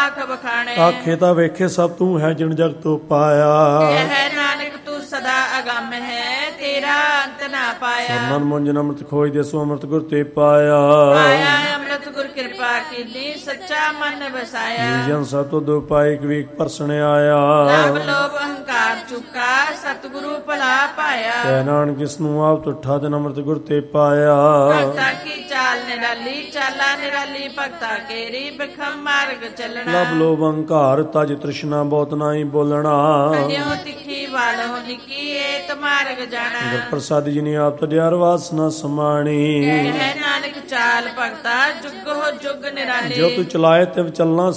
ਆਖ ਬਖਾਣੇ। ਆਖੇ ਤਾਂ ਵੇਖੇ ਸਭ ਤੂੰ ਹੈ ਜਿਨ ਜਗ ਤੂੰ ਪਾਇਆ। ਹੈ ਨਾਨਕ ਤੂੰ ਸਦਾ ਅਗੰਮ ਹੈ, ਤੇਰਾ ਅੰਤ ਨਾ ਪਾਇਆ। ਮਨ ਮੁੰਜਨ ਅੰਮ੍ਰਿਤ ਖੋਜ ਦੇ ਸੋ ਅੰਮ੍ਰਿਤ ਗੁਰ ਤੇ ਪਾਇਆ। ਪਾਇਆ ਅੰਮ੍ਰਿਤ ਗੁਰ ਕਿਰਪਾ ਕੀਤੀ, ਸੱਚਾ ਮਨ ਵਸਾਇਆ। ਜਨ ਸਭ ਤੋਂ ਦੋ ਪਾਏ ਕਵੀਕ ਪਰਸਣ ਆਇਆ। ਲਾਭ ਲੋਭ ਅਹੰਕਾਰ ਚੁੱਕਾ, ਸਤਿਗੁਰੂ ਭਲਾ ਪਾਇਆ। ਤੈ ਨਾਨਕ ਕਿਸ ਨੂੰ ਆਪ ਤੁਠਾ ਤੇ ਅੰਮ੍ਰਿਤ ਗੁਰ ਤੇ ਪਾਇਆ। ਭਗਤਾ ਕੀ ਚਾਲ ਨਿਰਾਲੀ, ਚਾਲਾ ਨਿਰਾਲੀ ਭਗਤਾ ਕੇਰੀ, ਬਿਖਮ ਮਾਰਗ ਚੱਲਣਾ। ਲਬ ਲੋਭ ਅਹੰਕਾਰ ਤਜ ਤ੍ਰਿਸ਼ਨਾ ਬਹੁਤ ਨਾਹੀ ਬੋਲਣਾ। ਜਿਉ ਤਿੱਖੀ ਵਾਲੋ ਨਿੱਕੀ, ਏਤ ਮਾਰਗ ਜਾਣਾ। ਗੁਰ ਪ੍ਰਸਾਦਿ ਜਿਨੀ ਆਪ ਤੜਿਆਰ ਵਾਸਨਾ ਸਮਾਣੀ। ਹੈ ਨਾਨਕ ਚਾਲ ਭਗਤਾ, ਜੁਗ ਹੋ ਜੁਗ ਨਿਰਾਲੀ। ਜੋ ਤੂੰ ਚਲਾਏ ਤਿਵ ਚੱਲਣਾ